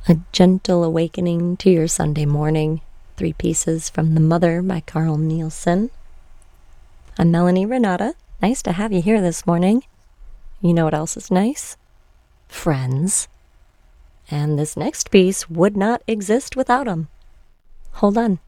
A Gentle Awakening to Your Sunday Morning, 3 pieces from The Mother by Carl Nielsen. I'm Melanie Renata. Nice to have you here this morning. You know what else is nice? Friends. And this next piece would not exist without them. Hold on.